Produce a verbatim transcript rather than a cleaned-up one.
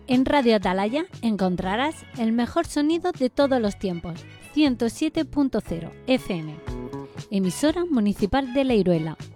En Radio Atalaya encontrarás el mejor sonido de todos los tiempos, ciento siete punto cero F M, emisora municipal de Leiruela.